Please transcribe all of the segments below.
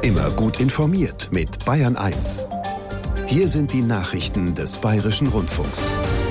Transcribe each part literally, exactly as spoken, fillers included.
Immer gut informiert mit Bayern eins. Hier sind die Nachrichten des Bayerischen Rundfunks.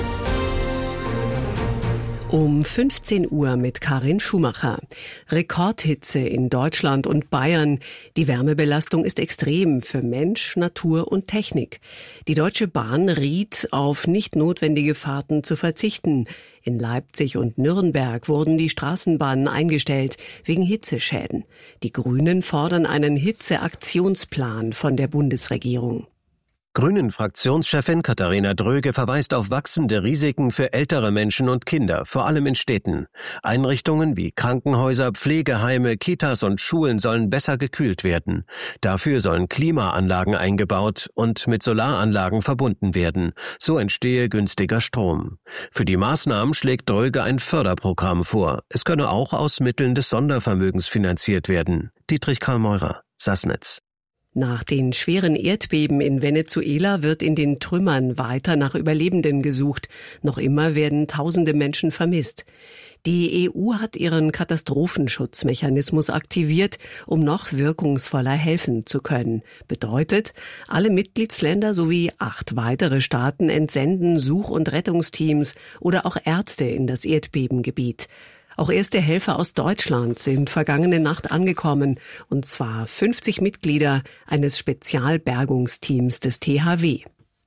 Um fünfzehn Uhr mit Karin Schumacher. Rekordhitze in Deutschland und Bayern. Die Wärmebelastung ist extrem für Mensch, Natur und Technik. Die Deutsche Bahn riet, auf nicht notwendige Fahrten zu verzichten. In Leipzig und Nürnberg wurden die Straßenbahnen eingestellt wegen Hitzeschäden. Die Grünen fordern einen Hitzeaktionsplan von der Bundesregierung. Grünen-Fraktionschefin Katharina Dröge verweist auf wachsende Risiken für ältere Menschen und Kinder, vor allem in Städten. Einrichtungen wie Krankenhäuser, Pflegeheime, Kitas und Schulen sollen besser gekühlt werden. Dafür sollen Klimaanlagen eingebaut und mit Solaranlagen verbunden werden. So entstehe günstiger Strom. Für die Maßnahmen schlägt Dröge ein Förderprogramm vor. Es könne auch aus Mitteln des Sondervermögens finanziert werden. Dietrich Karl Meurer, Sassnitz. Nach den schweren Erdbeben in Venezuela wird in den Trümmern weiter nach Überlebenden gesucht. Noch immer werden tausende Menschen vermisst. Die E U hat ihren Katastrophenschutzmechanismus aktiviert, um noch wirkungsvoller helfen zu können. Bedeutet, alle Mitgliedsländer sowie acht weitere Staaten entsenden Such- und Rettungsteams oder auch Ärzte in das Erdbebengebiet. Auch erste Helfer aus Deutschland sind vergangene Nacht angekommen, und zwar fünfzig Mitglieder eines Spezialbergungsteams des T H W.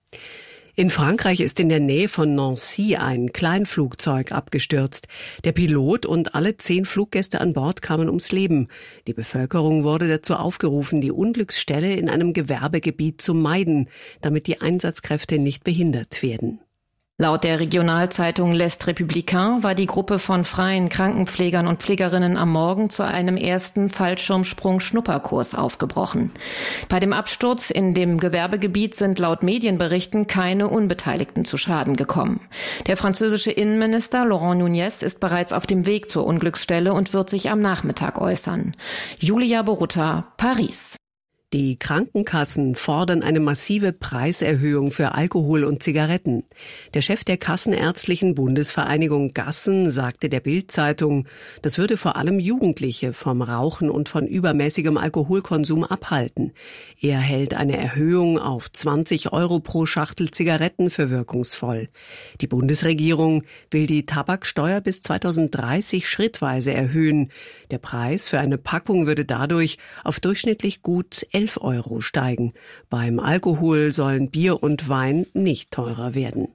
In Frankreich ist in der Nähe von Nancy ein Kleinflugzeug abgestürzt. Der Pilot und alle zehn Fluggäste an Bord kamen ums Leben. Die Bevölkerung wurde dazu aufgerufen, die Unglücksstelle in einem Gewerbegebiet zu meiden, damit die Einsatzkräfte nicht behindert werden. Laut der Regionalzeitung L'Est Républicain war die Gruppe von freien Krankenpflegern und Pflegerinnen am Morgen zu einem ersten Fallschirmsprung-Schnupperkurs aufgebrochen. Bei dem Absturz in dem Gewerbegebiet sind laut Medienberichten keine Unbeteiligten zu Schaden gekommen. Der französische Innenminister Laurent Nunez ist bereits auf dem Weg zur Unglücksstelle und wird sich am Nachmittag äußern. Julia Borutta, Paris. Die Krankenkassen fordern eine massive Preiserhöhung für Alkohol und Zigaretten. Der Chef der Kassenärztlichen Bundesvereinigung Gassen sagte der Bild-Zeitung, das würde vor allem Jugendliche vom Rauchen und von übermäßigem Alkoholkonsum abhalten. Er hält eine Erhöhung auf zwanzig Euro pro Schachtel Zigaretten für wirkungsvoll. Die Bundesregierung will die Tabaksteuer bis zweitausenddreißig schrittweise erhöhen. Der Preis für eine Packung würde dadurch auf durchschnittlich gut elf Euro steigen. Beim Alkohol sollen Bier und Wein nicht teurer werden.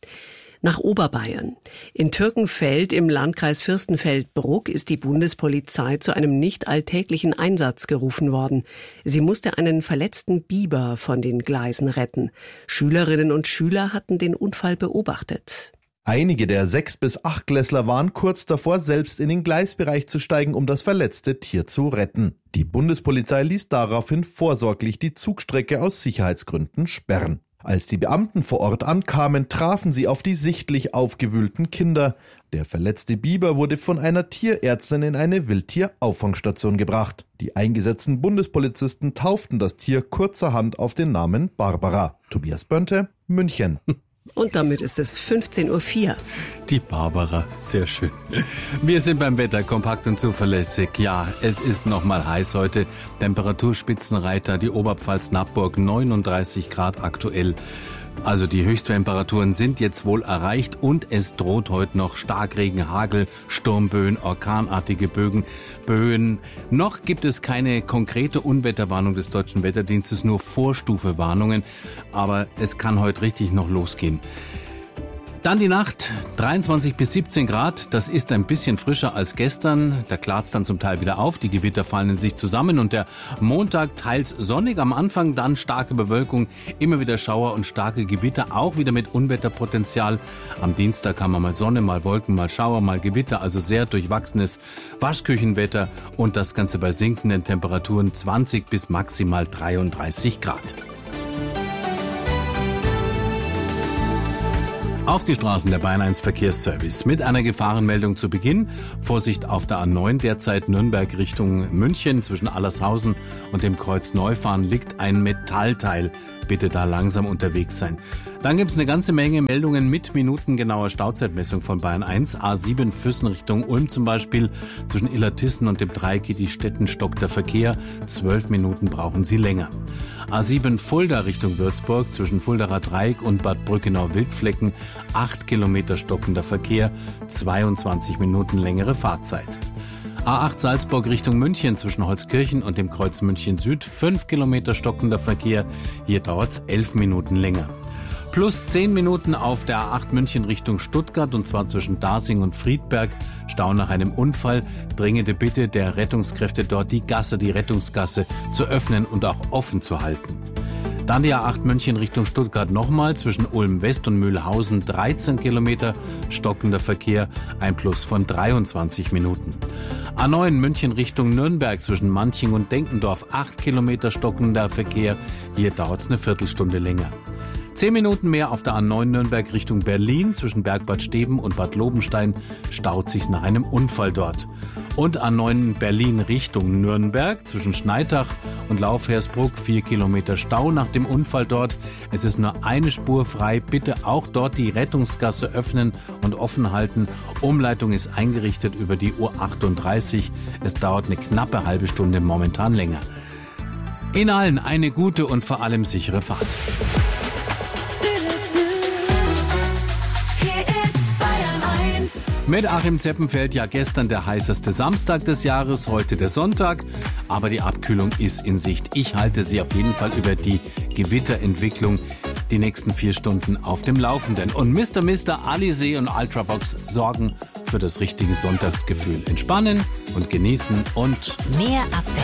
Nach Oberbayern. In Türkenfeld im Landkreis Fürstenfeldbruck ist die Bundespolizei zu einem nicht alltäglichen Einsatz gerufen worden. Sie musste einen verletzten Biber von den Gleisen retten. Schülerinnen und Schüler hatten den Unfall beobachtet. Einige der Sechs- bis Achtklässler waren kurz davor, selbst in den Gleisbereich zu steigen, um das verletzte Tier zu retten. Die Bundespolizei ließ daraufhin vorsorglich die Zugstrecke aus Sicherheitsgründen sperren. Als die Beamten vor Ort ankamen, trafen sie auf die sichtlich aufgewühlten Kinder. Der verletzte Biber wurde von einer Tierärztin in eine Wildtierauffangstation gebracht. Die eingesetzten Bundespolizisten tauften das Tier kurzerhand auf den Namen Barbara. Tobias Bönte, München. Und damit ist es fünfzehn Uhr vier. Die Barbara, sehr schön. Wir sind beim Wetter kompakt und zuverlässig. Ja, es ist nochmal heiß heute. Temperaturspitzenreiter, die Oberpfalz-Nappburg, neununddreißig Grad aktuell. Also die Höchsttemperaturen sind jetzt wohl erreicht und es droht heute noch Starkregen, Hagel, Sturmböen, orkanartige Bögen, Böen. Noch gibt es keine konkrete Unwetterwarnung des Deutschen Wetterdienstes, nur Vorstufewarnungen, aber es kann heute richtig noch losgehen. Dann die Nacht, dreiundzwanzig bis siebzehn Grad, das ist ein bisschen frischer als gestern. Da klart's dann zum Teil wieder auf, die Gewitter fallen in sich zusammen und der Montag teils sonnig am Anfang, dann starke Bewölkung, immer wieder Schauer und starke Gewitter, auch wieder mit Unwetterpotenzial. Am Dienstag haben wir mal Sonne, mal Wolken, mal Schauer, mal Gewitter, also sehr durchwachsenes Waschküchenwetter und das Ganze bei sinkenden Temperaturen zwanzig bis maximal dreiunddreißig Grad. Auf die Straßen der Bayern eins Verkehrsservice mit einer Gefahrenmeldung zu Beginn. Vorsicht auf der A neun, derzeit Nürnberg Richtung München. Zwischen Allershausen und dem Kreuz Neufahren liegt ein Metallteil bitte da langsam unterwegs sein. Dann gibt's eine ganze Menge Meldungen mit minutengenauer Stauzeitmessung von Bayern eins. A sieben Füssen Richtung Ulm zum Beispiel. Zwischen Illertissen und dem Dreieck Städten stockt der Verkehr. Zwölf Minuten brauchen Sie länger. A sieben Fulda Richtung Würzburg. Zwischen Fuldaer Dreieck und Bad Brückenau-Wildflecken. Acht Kilometer stockender Verkehr. zweiundzwanzig Minuten längere Fahrzeit. A acht Salzburg Richtung München zwischen Holzkirchen und dem Kreuz München Süd. Fünf Kilometer stockender Verkehr. Hier dauert's elf Minuten länger. Plus zehn Minuten auf der A acht München Richtung Stuttgart, und zwar zwischen Dasing und Friedberg. Stau nach einem Unfall. Dringende Bitte der Rettungskräfte dort, die Gasse, die Rettungsgasse zu öffnen und auch offen zu halten. Dann die A acht München Richtung Stuttgart nochmal, zwischen Ulm West und Mühlhausen dreizehn Kilometer, stockender Verkehr, ein Plus von dreiundzwanzig Minuten. A neun München Richtung Nürnberg, zwischen Manching und Denkendorf, acht Kilometer stockender Verkehr, hier dauert's eine Viertelstunde länger. Zehn Minuten mehr auf der A neun Nürnberg Richtung Berlin, zwischen Bergbad Steben und Bad Lobenstein, staut sich nach einem Unfall dort. Und A neun Berlin Richtung Nürnberg, zwischen Schneidach und Laufhersbruck, vier Kilometer Stau nach dem Unfall dort. Es ist nur eine Spur frei, bitte auch dort die Rettungsgasse öffnen und offen halten. Umleitung ist eingerichtet über die U achtunddreißig. Es dauert eine knappe halbe Stunde, momentan länger. In allen eine gute und vor allem sichere Fahrt. Mit Achim Zeppenfeld, ja gestern der heißeste Samstag des Jahres, heute der Sonntag, aber die Abkühlung ist in Sicht. Ich halte Sie auf jeden Fall über die Gewitterentwicklung die nächsten vier Stunden auf dem Laufenden. Und Mister Mister, Alizé und Ultravox sorgen für das richtige Sonntagsgefühl. Entspannen und genießen und mehr Abwechslung.